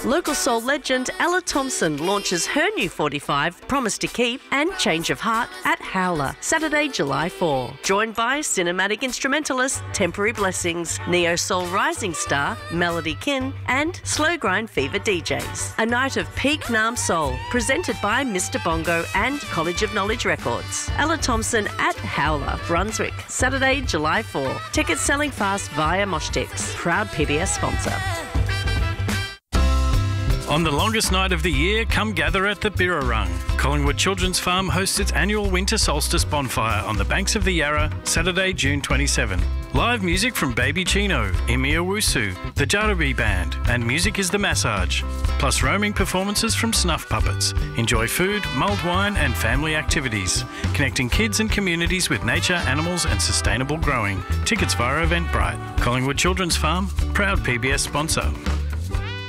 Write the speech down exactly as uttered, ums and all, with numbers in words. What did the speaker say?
Local soul legend Ella Thompson launches her new forty-five, Promise to Keep and Change of Heart at Howler, Saturday, July fourth. Joined by cinematic instrumentalist Temporary Blessings, neo-soul rising star Melody Kin and slow grind fever D Js. A night of peak Nam Soul, presented by Mister Bongo and College of Knowledge Records. Ella Thompson at Howler, Brunswick, Saturday, July fourth. Tickets selling fast via Moshtix. Proud P B S sponsor. On the longest night of the year, come gather at the Birrarung. Collingwood Children's Farm hosts its annual winter solstice bonfire on the banks of the Yarra, Saturday, June twenty-seventh. Live music from Baby Chino, Imi Owusu, the Jarabi Band, and Music is the Massage. Plus roaming performances from Snuff Puppets. Enjoy food, mulled wine and family activities. Connecting kids and communities with nature, animals and sustainable growing. Tickets via Eventbrite. Collingwood Children's Farm, proud P B S sponsor.